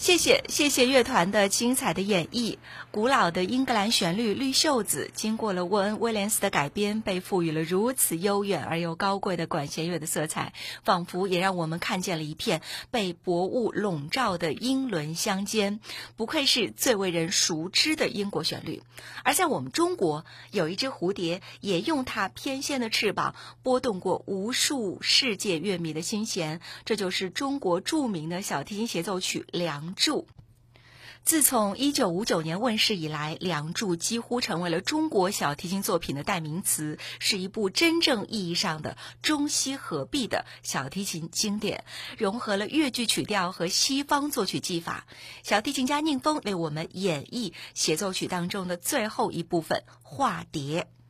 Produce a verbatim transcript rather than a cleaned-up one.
谢谢谢谢乐团的精彩的演绎，古老的英格兰旋律《绿袖子》经过了沃恩·威廉斯的改编，被赋予了如此悠远而又高贵的管弦乐的色彩，仿佛也让我们看见了一片被薄雾笼罩的英伦乡间，不愧是最为人熟知的英国旋律。而在我们中国，有一只蝴蝶也用它翩跹的翅膀拨动过无数世界乐迷的心弦，这就是中国著名的小提琴协奏曲《梁祝》。自从一九五九年问世以来，《梁祝》几乎成为了中国小提琴作品的代名词，是一部真正意义上的中西合璧的小提琴经典，融合了越剧曲调和西方作曲技法。小提琴家宁峰为我们演绎协奏曲当中的最后一部分化蝶。